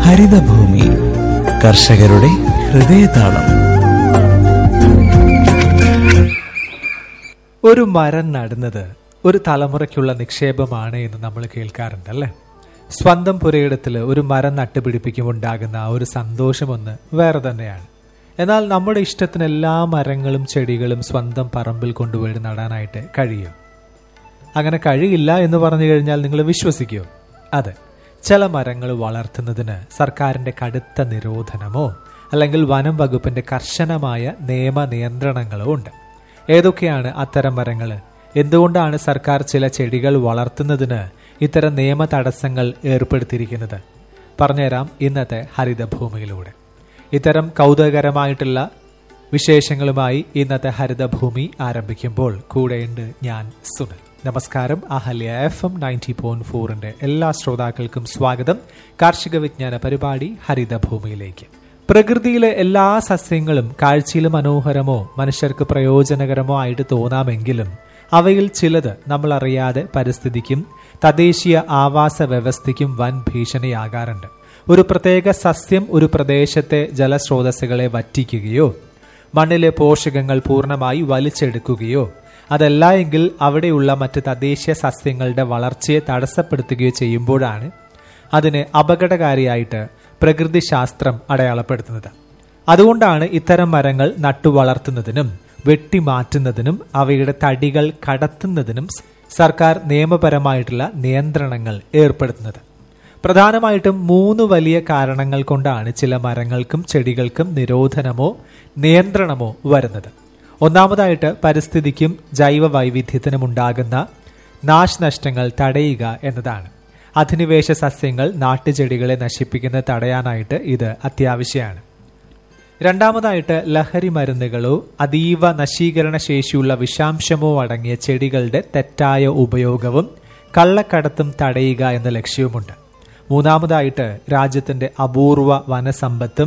ഹരിതഭൂമി കർഷകരുടെ ഹൃദയതാളം. ഒരു മരം നടുന്നത് ഒരു തലമുറയ്ക്കുള്ള നിക്ഷേപമാണ് എന്ന് നമ്മൾ കേൾക്കാറുണ്ടല്ലേ. സ്വന്തം പുരയിടത്തിൽ ഒരു മരം നട്ടുപിടിപ്പിക്കുമ്പോൾ ഉണ്ടാകുന്ന ആ ഒരു സന്തോഷമൊന്ന് വേറെ തന്നെയാണ്. എന്നാൽ നമ്മുടെ ഇഷ്ടത്തിന് എല്ലാ മരങ്ങളും ചെടികളും സ്വന്തം പറമ്പിൽ കൊണ്ടുപോയി നടാനായിട്ട് കഴിയും? അങ്ങനെ കഴിയില്ല എന്ന് പറഞ്ഞു കഴിഞ്ഞാൽ നിങ്ങൾ വിശ്വസിക്കുമോ? അതെ, ചില മരങ്ങൾ വളർത്തുന്നതിന് സർക്കാരിന്റെ കടുത്ത നിരോധനമോ അല്ലെങ്കിൽ വനം വകുപ്പിന്റെ കർശനമായ നിയമനിയന്ത്രണങ്ങളോ ഉണ്ട്. ഏതൊക്കെയാണ് അത്തരം മരങ്ങൾ? എന്തുകൊണ്ടാണ് സർക്കാർ ചില ചെടികൾ വളർത്തുന്നതിന് ഇത്തരം നിയമ തടസ്സങ്ങൾ ഏർപ്പെടുത്തിയിരിക്കുന്നത്? പറഞ്ഞുതരാം ഇന്നത്തെ ഹരിതഭൂമിയിലൂടെ. ഇത്തരം കൗതുകകരമായിട്ടുള്ള വിശേഷങ്ങളുമായി ഇന്നത്തെ ഹരിതഭൂമി ആരംഭിക്കുമ്പോൾ കൂടെയുണ്ട് ഞാൻ സുനിൽ. നമസ്കാരം. അഹല്യ FM 90.4 എല്ലാ ശ്രോതാക്കൾക്കും സ്വാഗതം. കാർഷിക വിജ്ഞാന പരിപാടി ഹരിതഭൂമിയിലേക്ക്. പ്രകൃതിയിലെ എല്ലാ സസ്യങ്ങളും കാഴ്ചയിൽ മനോഹരമോ മനുഷ്യർക്ക് പ്രയോജനകരമോ ആയിട്ട് തോന്നാമെങ്കിലും അവയിൽ ചിലത് നമ്മൾ അറിയാതെ പരിസ്ഥിതിക്കും തദ്ദേശീയ ആവാസ വ്യവസ്ഥയ്ക്കും വൻ ഭീഷണിയാകാറുണ്ട്. ഒരു പ്രത്യേക സസ്യം ഒരു പ്രദേശത്തെ ജലസ്രോതസ്സുകളെ വറ്റിക്കുകയോ മണ്ണിലെ പോഷകങ്ങൾ പൂർണ്ണമായി വലിച്ചെടുക്കുകയോ അതല്ല എങ്കിൽ അവിടെയുള്ള മറ്റ് തദ്ദേശീയ സസ്യങ്ങളുടെ വളർച്ചയെ തടസ്സപ്പെടുത്തുകയോ ചെയ്യുമ്പോഴാണ് അതിന് അപകടകാരിയായിട്ട് പ്രകൃതിശാസ്ത്രം അടയാളപ്പെടുത്തുന്നത്. അതുകൊണ്ടാണ് ഇത്തരം മരങ്ങൾ നട്ടുവളർത്തുന്നതിനും വെട്ടിമാറ്റുന്നതിനും അവയുടെ തടികൾ കടത്തുന്നതിനും സർക്കാർ നിയമപരമായിട്ടുള്ള നിയന്ത്രണങ്ങൾ ഏർപ്പെടുത്തുന്നത്. പ്രധാനമായിട്ടും 3 വലിയ കാരണങ്ങൾ കൊണ്ടാണ് ചില മരങ്ങൾക്കും ചെടികൾക്കും നിരോധനമോ നിയന്ത്രണമോ വരുന്നത്. ഒന്നാമതായിട്ട് പരിസ്ഥിതിക്കും ജൈവ വൈവിധ്യത്തിനും ഉണ്ടാകുന്ന നാശനഷ്ടങ്ങൾ തടയുക എന്നതാണ്. അധിനിവേശ സസ്യങ്ങൾ നാട്ടുചെടികളെ നശിപ്പിക്കുന്നത് തടയാനായിട്ട് ഇത് അത്യാവശ്യമാണ്. രണ്ടാമതായിട്ട് ലഹരി മരുന്നുകളോ അതീവ നശീകരണ ശേഷിയുള്ള വിഷാംശമോ അടങ്ങിയ ചെടികളുടെ തെറ്റായ ഉപയോഗവും കള്ളക്കടത്തും തടയുക എന്ന ലക്ഷ്യവുമുണ്ട്. മൂന്നാമതായിട്ട് രാജ്യത്തിന്റെ അപൂർവ വനസമ്പത്തും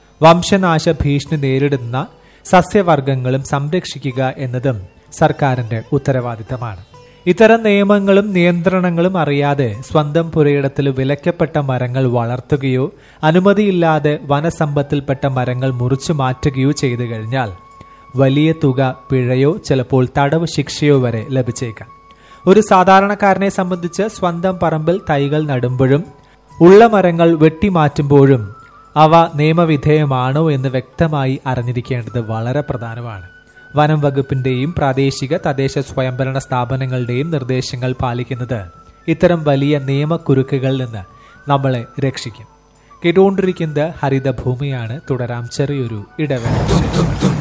വംശനാശ ഭീഷണി നേരിടുന്ന സസ്യവർഗങ്ങളും സംരക്ഷിക്കുക എന്നതും സർക്കാരിന്റെ ഉത്തരവാദിത്തമാണ്. ഇത്തരം നിയമങ്ങളും നിയന്ത്രണങ്ങളും അറിയാതെ സ്വന്തം പുരയിടത്തിൽ വിലക്കപ്പെട്ട മരങ്ങൾ വളർത്തുകയോ അനുമതിയില്ലാതെ വനസമ്പത്തിൽപ്പെട്ട മരങ്ങൾ മുറിച്ചു മാറ്റുകയോ ചെയ്തു കഴിഞ്ഞാൽ വലിയ തുക പിഴയോ ചിലപ്പോൾ തടവ് ശിക്ഷയോ വരെ ലഭിച്ചേക്കാം. ഒരു സാധാരണക്കാരനെ സംബന്ധിച്ച് സ്വന്തം പറമ്പിൽ തൈകൾ നടുമ്പോഴും ഉള്ള മരങ്ങൾ വെട്ടിമാറ്റുമ്പോഴും അവ നിയമവിധേയമാണോ എന്ന് വ്യക്തമായി അറിഞ്ഞിരിക്കേണ്ടത് വളരെ പ്രധാനമാണ്. വനം വകുപ്പിന്റെയും പ്രാദേശിക തദ്ദേശ സ്വയംഭരണ സ്ഥാപനങ്ങളുടെയും നിർദ്ദേശങ്ങൾ പാലിക്കുന്നത് ഇത്തരം വലിയ നിയമക്കുരുക്കുകളിൽ നിന്ന് നമ്മളെ രക്ഷിക്കും. കേട്ടുകൊണ്ടിരിക്കുന്നത് ഹരിതഭൂമിയാണ്. തുടരാം ചെറിയൊരു ഇടവേള.